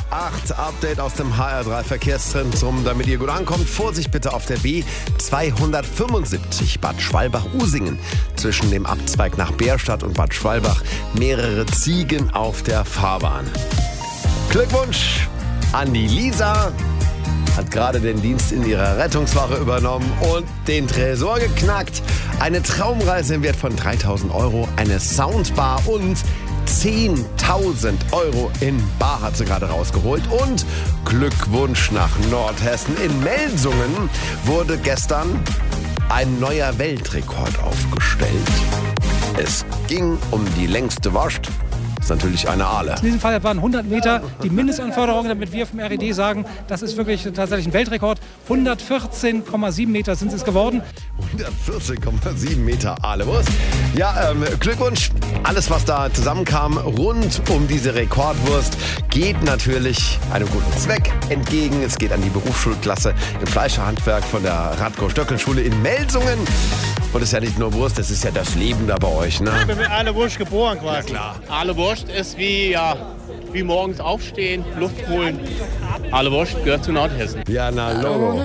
8 Update aus dem HR3 Verkehrszentrum, damit ihr gut ankommt. Vorsicht bitte auf der B275 Bad Schwalbach-Usingen. Zwischen dem Abzweig nach Bärstadt und Bad Schwalbach mehrere Ziegen auf der Fahrbahn. Glückwunsch an die Lisa. Hat gerade den Dienst in ihrer Rettungswache übernommen und den Tresor geknackt. Eine Traumreise im Wert von 3.000 Euro, eine Soundbar und 10.000 Euro in bar hat sie gerade rausgeholt. Und Glückwunsch nach Nordhessen. In Melsungen wurde gestern ein neuer Weltrekord aufgestellt. Es ging um die längste Wurst. Das ist natürlich eine Aale. In diesem Fall waren 100 Meter die Mindestanforderung, damit wir vom RED sagen, das ist wirklich tatsächlich ein Weltrekord. 114,7 Meter sind es geworden. 114,7 Meter Aalewurst. Ja, Glückwunsch. Alles, was da zusammenkam rund um diese Rekordwurst, geht natürlich einem guten Zweck entgegen. Es geht an die Berufsschulklasse im Fleischerhandwerk von der Radko-Stöckel-Schule in Melsungen. Und es ist ja nicht nur Wurst, das ist ja das Leben da bei euch, ne? Ich bin mit Aalewurst geboren quasi. Ja, klar. Aalewurst ist wie morgens aufstehen, Luft holen. Aalewurst gehört zu Nordhessen. Ja, na, Logo.